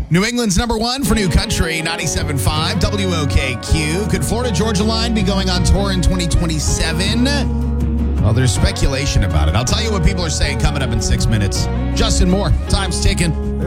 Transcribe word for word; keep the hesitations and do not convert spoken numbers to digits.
New England's number one for New Country, ninety-seven point five W O K Q. Could Florida-Georgia Line be going on tour in twenty twenty-seven? Well, there's speculation about it. I'll tell you what people are saying coming up in six minutes. Justin Moore, time's ticking.